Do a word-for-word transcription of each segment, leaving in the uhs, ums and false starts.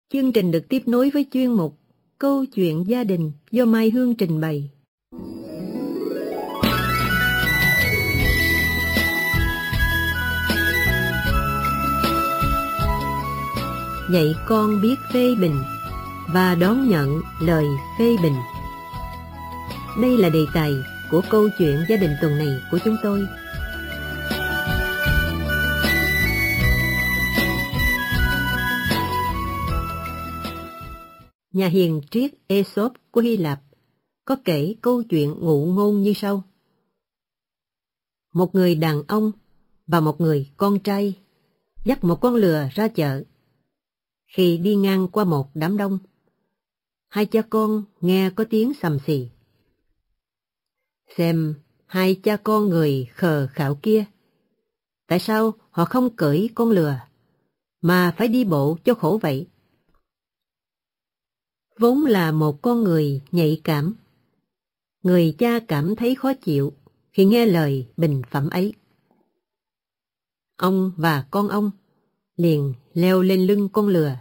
Chương trình được tiếp nối với chuyên mục Câu chuyện gia đình do Mai Hương trình bày. Dạy con biết phê bình và đón nhận lời phê bình. Đây là đề tài của câu chuyện gia đình tuần này của chúng tôi. Nhà hiền triết Aesop của Hy Lạp có kể câu chuyện ngụ ngôn như sau. Một người đàn ông và một người con trai dắt một con lừa ra chợ. Khi đi ngang qua một đám đông, hai cha con nghe có tiếng xầm xì. Xem hai cha con người khờ khạo kia, tại sao họ không cưỡi con lừa, mà phải đi bộ cho khổ vậy? Vốn là một con người nhạy cảm, người cha cảm thấy khó chịu khi nghe lời bình phẩm ấy. Ông và con ông liền leo lên lưng con lừa.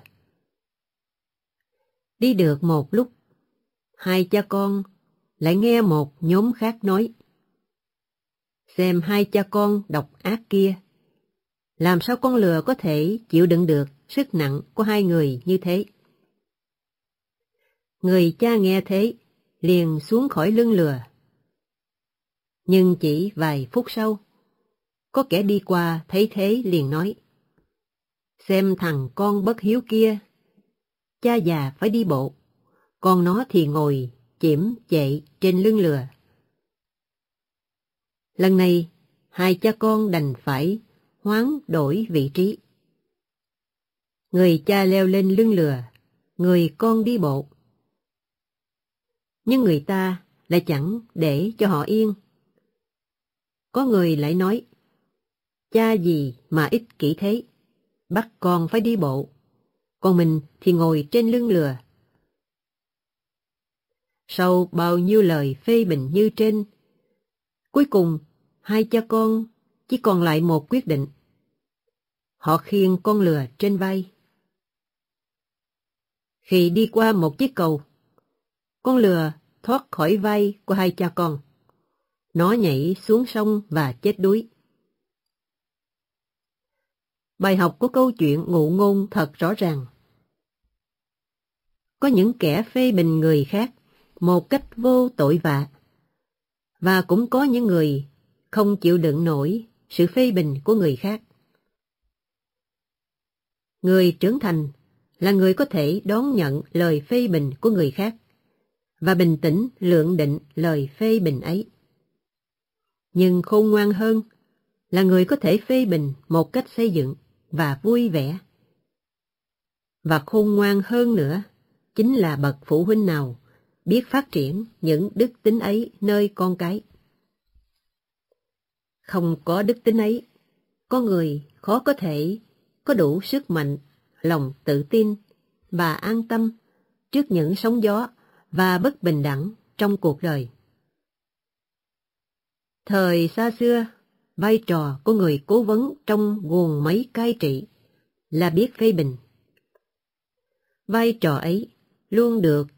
Đi được một lúc, hai cha con lại nghe một nhóm khác nói. Xem hai cha con độc ác kia, làm sao con lừa có thể chịu đựng được sức nặng của hai người như thế? Người cha nghe thế, liền xuống khỏi lưng lừa. Nhưng chỉ vài phút sau, có kẻ đi qua thấy thế liền nói. Xem thằng con bất hiếu kia, cha già phải đi bộ, còn nó thì ngồi chiếm chệ trên lưng lừa. Lần này, hai cha con đành phải hoán đổi vị trí. Người cha leo lên lưng lừa, người con đi bộ. Nhưng người ta lại chẳng để cho họ yên. Có người lại nói, cha gì mà ích kỷ thế, bắt con phải đi bộ, còn mình thì ngồi trên lưng lừa. Sau bao nhiêu lời phê bình như trên, cuối cùng hai cha con chỉ còn lại một quyết định. Họ khiêng con lừa trên vai. Khi đi qua một chiếc cầu, con lừa thoát khỏi vai của hai cha con. Nó nhảy xuống sông và chết đuối. Bài học của câu chuyện ngụ ngôn thật rõ ràng. Có những kẻ phê bình người khác một cách vô tội vạ, và cũng có những người không chịu đựng nổi sự phê bình của người khác. Người trưởng thành là người có thể đón nhận lời phê bình của người khác và bình tĩnh lượng định lời phê bình ấy. Nhưng khôn ngoan hơn là người có thể phê bình một cách xây dựng và vui vẻ. Và khôn ngoan hơn nữa chính là bậc phụ huynh nào biết phát triển những đức tính ấy nơi con cái. Không có đức tính ấy, có người khó có thể có đủ sức mạnh, lòng tự tin và an tâm trước những sóng gió và bất bình đẳng trong cuộc đời. Thời xa xưa, vai trò của người cố vấn trong guồng máy cai trị là biết phê bình. Vai trò ấy luôn được